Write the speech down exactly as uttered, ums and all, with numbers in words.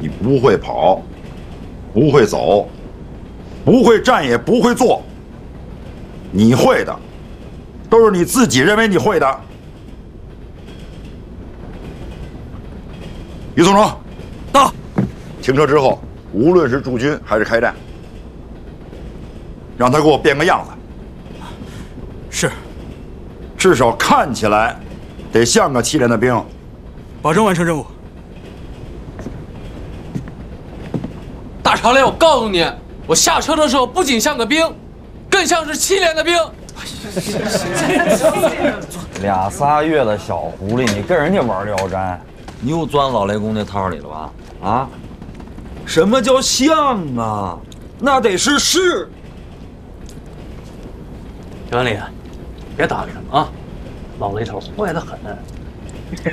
你不会跑，不会走，不会站也不会坐。你会的，都是你自己认为你会的。于松成， 到。 停车之后，无论是驻军还是开战，让他给我变个样子。 是。 至少看起来得像个七连的兵。 保证完成任务。 大长脸，我告诉你，我下车的时候不仅像个兵，更像是七连的兵。 俩仨月的小狐狸，你跟人家玩聊斋， 你又钻老雷公那套里了吧？啊？什么叫像啊？那得是是。 袁理，别搭理他们啊！老雷头坏得很。